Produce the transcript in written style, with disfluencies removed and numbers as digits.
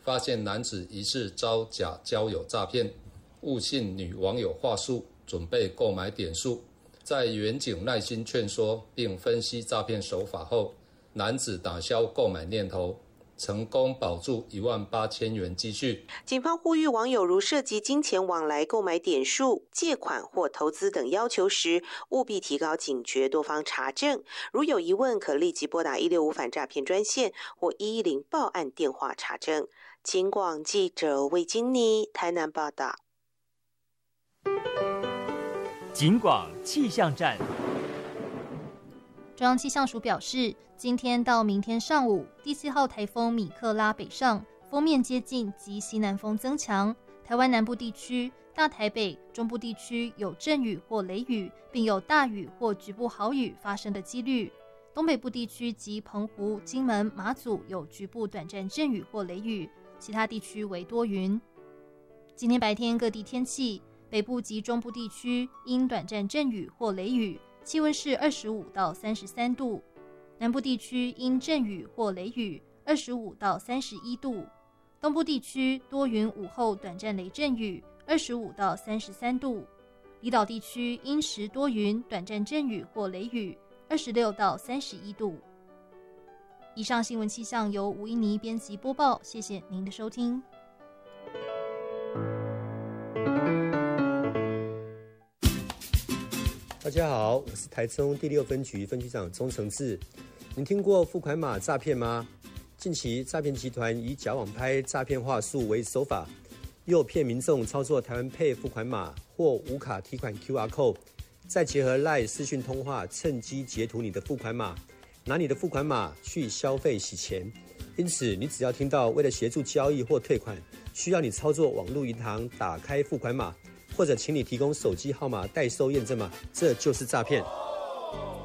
发现男子疑似遭假交友诈骗，误信女网友话术，准备购买点数。在员警耐心劝说并分析诈骗手法后，男子打消购买念头，成功保住18000元积蓄。 警方呼吁网友如涉及金钱往来、购买点数、借款或投资等要求时，务必提高警觉，多方查证。如有疑问，可立即拨打165反诈骗专线或110报案电话查证。警广记者魏金妮台南报道。 警广气象站。 中央气象署表示，今天到明天上午，第7号台风米克拉北上，锋面接近及西南风增强，台湾南部地区、大台北、中部地区有阵雨或雷雨，并有大雨或局部豪雨发生的几率。东北部地区及澎湖、金门、马祖有局部短暂阵雨或雷雨，其他地区为多云。今天白天各地天气，北部及中部地区因短暂阵雨或雷雨，气温是25到33度，南部地区因阵雨或雷雨25到31度，东部地区多云，午后短暂雷阵雨25到33度，离岛地区因时多云，短暂阵雨或雷雨26到31度。以上新闻气象由吴依妮编辑播报，谢谢您的收听。 大家好，我是台中第6分局分局长钟承志。您听过付款码诈骗吗？近期诈骗集团以假网拍诈骗话术为手法，诱骗民众操作台湾Pay付款码或无卡提款 QR Code， 再结合 LINE 视讯通话，趁机截图你的付款码，拿你的付款码去消费洗钱。因此，你只要听到为了协助交易或退款，需要你操作网络银行打开付款码，或者请你提供手机号码代收验证码，这就是诈骗。